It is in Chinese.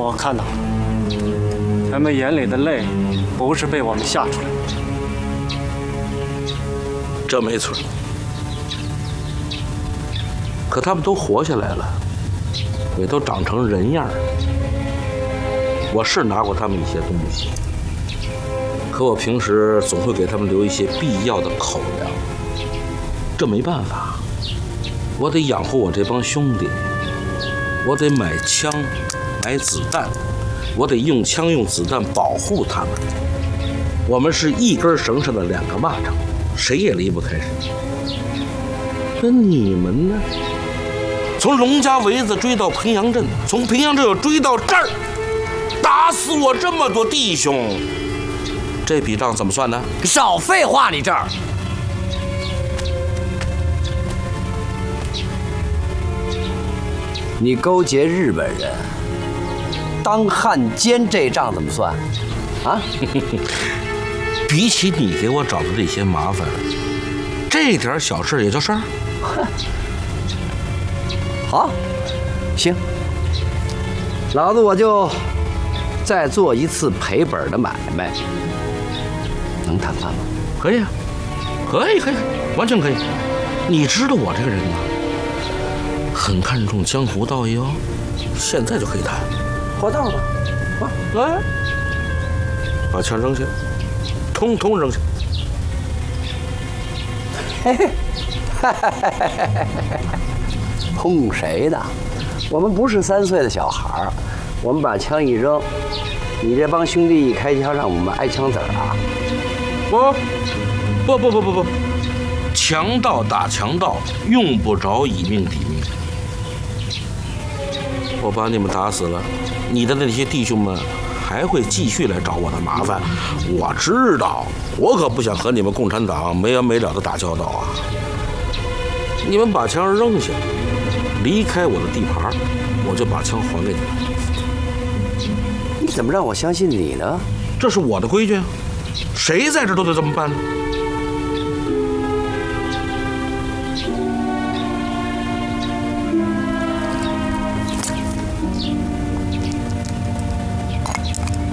我看到了，他们眼里的泪不是被我们吓出来的。 这没错。可他们都活下来了，也都长成人样了。我是拿过他们一些东西，可我平时总会给他们留一些必要的口粮。这没办法，我得养活我这帮兄弟，我得买枪买子弹，我得用枪用子弹保护他们。我们是一根绳上的两个蚂蚱，谁也离不开谁。那你们呢？从龙家围子追到平阳镇，从平阳镇又追到这儿，打死我这么多弟兄，这笔账怎么算呢？ 少废话，你这儿你勾结日本人当汉奸，这账怎么算？啊？ 比起你给我找的这些麻烦，这点小事也叫事儿。 好，行，老子我就再做一次赔本的买卖，能谈判吗？ 可以啊，可以，完全可以。你知道我这个人吗？很看重江湖道义哦，现在就可以谈。 活道吧， 来，把枪扔下，通通扔下。 嘿嘿，轰谁呢？我们不是3岁的小孩儿，我们把枪一扔，你这帮兄弟一开枪，让我们挨枪子儿啊？ 不，强盗打强盗，用不着以命抵命。我把你们打死了，你的那些弟兄们还会继续来找我的麻烦。我知道，我可不想和你们共产党没完没了的打交道啊！你们把枪扔下，离开我的地盘，我就把枪还给你们。 你怎么让我相信你呢？ 这是我的规矩，谁在这都得这么办呢？